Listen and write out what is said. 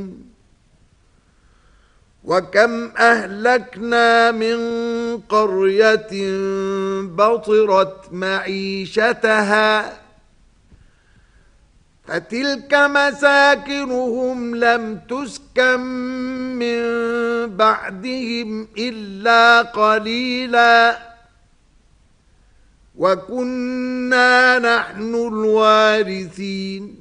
وكم أهلكنا من قرية بطرت معيشتها فتلك مساكنهم لم تسكن من بعدهم إلا قليلا وكنا نحن الوارثين